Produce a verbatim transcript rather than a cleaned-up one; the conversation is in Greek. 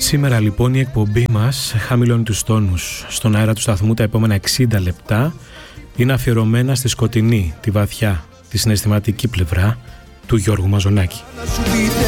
Σήμερα λοιπόν η εκπομπή μας χαμηλώνει τους τόνους. Στον αέρα του σταθμού τα επόμενα εξήντα λεπτά είναι αφιερωμένα στη σκοτεινή, τη βαθιά, τη συναισθηματική πλευρά του Γιώργου Μαζονάκη.